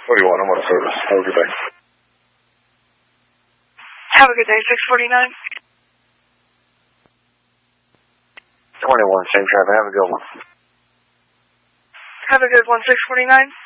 What do you want? I'm on service. Have a good day. Have a good day, 649. 21, same traffic. Have a good one. Have a good one, 649.